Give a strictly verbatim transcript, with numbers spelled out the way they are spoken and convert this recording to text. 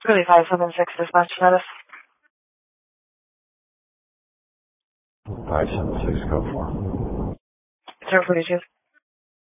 Really five seven six dispatch status. five seven six, code four. zero forty-two.